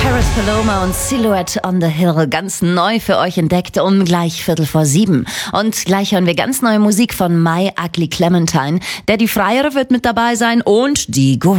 Paris Paloma und Silhouette on the Hill, ganz neu für euch entdeckt, gleich 6:15. Und gleich hören wir ganz neue Musik von My Ugly Clementine. Daddy Fryer wird mit dabei sein und die